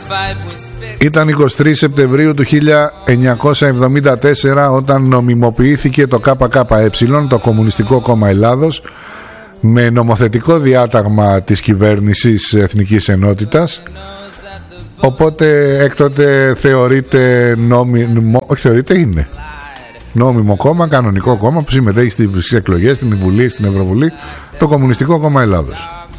Ήταν 23 Σεπτεμβρίου του 1974 όταν νομιμοποιήθηκε το ΚΚΕ, το Κομμουνιστικό Κόμμα Ελλάδος, με νομοθετικό διάταγμα της κυβέρνησης Εθνικής Ενότητας. Οπότε έκτοτε θεωρείται είναι νόμιμο κόμμα, κανονικό κόμμα που συμμετέχει στις εκλογές, στην Βουλή, στην Ευρωβουλή, το Κομμουνιστικό Κόμμα Ελλάδος.